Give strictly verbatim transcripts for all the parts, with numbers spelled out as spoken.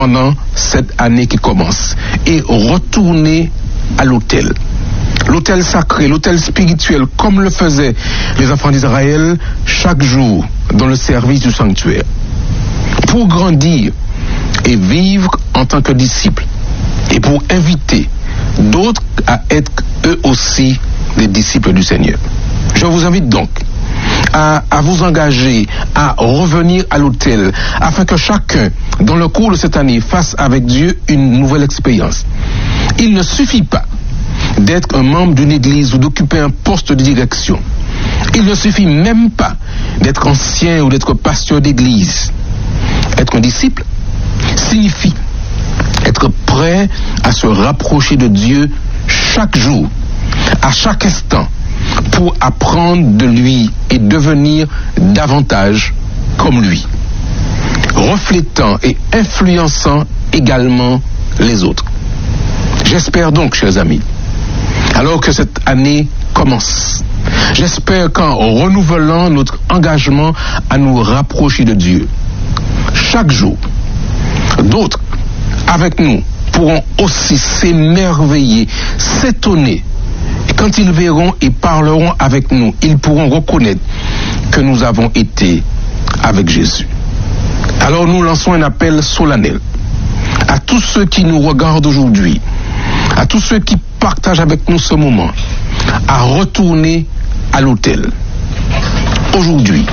pendant cette année qui commence et retourner à l'autel. L'autel sacré, l'autel spirituel, comme le faisaient les enfants d'Israël chaque jour dans le service du sanctuaire. Pour grandir et vivre en tant que disciples et pour inviter d'autres à être eux aussi des disciples du Seigneur. Je vous invite donc à, à vous engager, à revenir à l'autel, afin que chacun, dans le cours de cette année, fasse avec Dieu une nouvelle expérience. Il ne suffit pas d'être un membre d'une église ou d'occuper un poste de direction. Il ne suffit même pas d'être ancien ou d'être pasteur d'église. Être un disciple signifie être prêt à se rapprocher de Dieu chaque jour, à chaque instant, pour apprendre de lui et devenir davantage comme lui, reflétant et influençant également les autres. J'espère donc, chers amis, alors que cette année commence, j'espère qu'en renouvelant notre engagement à nous rapprocher de Dieu, chaque jour, d'autres avec nous pourront aussi s'émerveiller, s'étonner. Et quand ils verront et parleront avec nous, ils pourront reconnaître que nous avons été avec Jésus. Alors nous lançons un appel solennel à tous ceux qui nous regardent aujourd'hui, à tous ceux qui partagent avec nous ce moment, à retourner à l'autel. Aujourd'hui,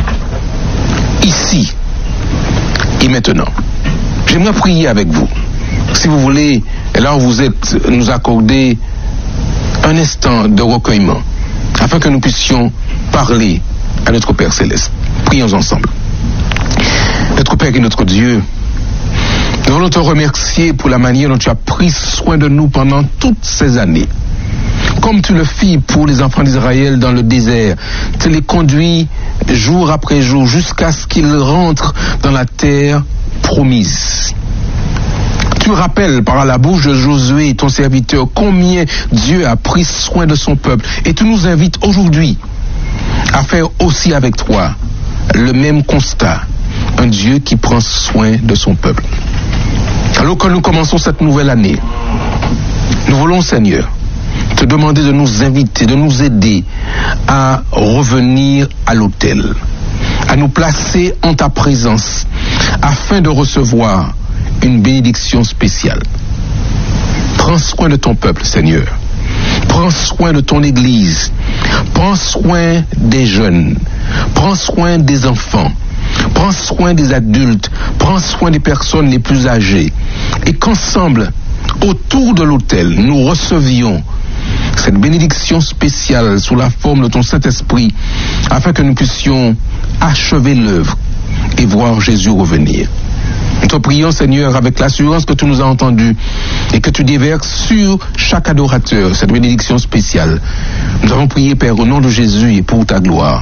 ici et maintenant. J'aimerais prier avec vous. Si vous voulez, là où vous êtes, nous accorder un instant de recueillement, afin que nous puissions parler à notre Père Céleste. Prions ensemble. Notre Père et notre Dieu, nous voulons te remercier pour la manière dont tu as pris soin de nous pendant toutes ces années. Comme tu le fis pour les enfants d'Israël dans le désert, tu les conduis jour après jour jusqu'à ce qu'ils rentrent dans la terre promise. Tu rappelles par la bouche de Josué, ton serviteur, combien Dieu a pris soin de son peuple. Et tu nous invites aujourd'hui à faire aussi avec toi le même constat. Un Dieu qui prend soin de son peuple. Alors que nous commençons cette nouvelle année, nous voulons, Seigneur, te demander de nous inviter, de nous aider à revenir à l'autel, à nous placer en ta présence, afin de recevoir une bénédiction spéciale. Prends soin de ton peuple, Seigneur. Prends soin de ton Église. Prends soin des jeunes. Prends soin des enfants. Prends soin des adultes. Prends soin des personnes les plus âgées. Et qu'ensemble, autour de l'autel, nous recevions cette bénédiction spéciale sous la forme de ton Saint-Esprit, afin que nous puissions achever l'œuvre et voir Jésus revenir. Nous te prions, Seigneur, avec l'assurance que tu nous as entendus et que tu déverses sur chaque adorateur cette bénédiction spéciale. Nous avons prié, Père, au nom de Jésus et pour ta gloire.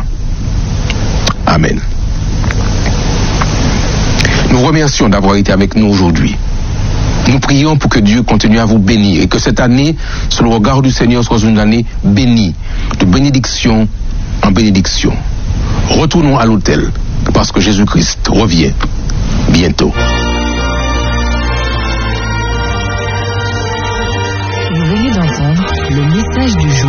Amen. Nous remercions d'avoir été avec nous aujourd'hui. Nous prions pour que Dieu continue à vous bénir et que cette année, sous le regard du Seigneur, soit une année bénie, de bénédiction en bénédiction. Retournons à l'autel, parce que Jésus-Christ revient bientôt. Vous venez d'entendre le message du jour.